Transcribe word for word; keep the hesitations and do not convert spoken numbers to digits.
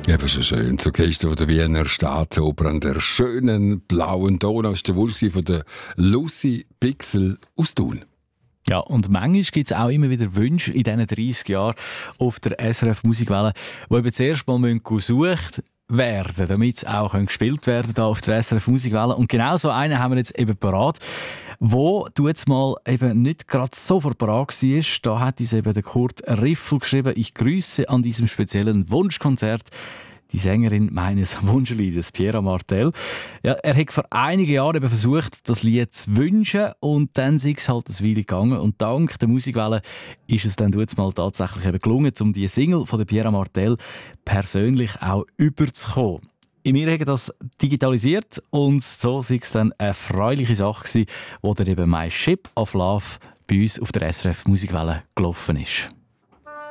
Eben schon schön. Das Orchester der Wiener Staatsoper an der schönen blauen Donau. Das war der Wunsch von der Lucy Pixel aus Thun. Ja, und manchmal gibt es auch immer wieder Wünsche in diesen dreißig Jahren auf der S R F Musikwelle, die eben zuerst mal gesucht werden, damit sie auch gespielt werden da auf der S R F Musikwelle. Und genau so einen haben wir jetzt eben parat, wo du jetzt mal eben nicht gerade sofort parat war. Da hat uns eben der Kurt Riffel geschrieben: Ich grüße an diesem speziellen Wunschkonzert die Sängerin meines Wunschliedes, Piera Martel. Ja, er hat vor einigen Jahren eben versucht, das Lied zu wünschen, und dann ist es halt eine Weile gegangen. Und dank der Musikwelle ist es dann jetzt mal tatsächlich eben gelungen, um die Single von der Piera Martel persönlich auch überzukommen. In mir haben das digitalisiert, und so war es dann eine erfreuliche Sache gewesen, wo dann eben «My Ship of Love» bei uns auf der S R F Musikwelle gelaufen ist.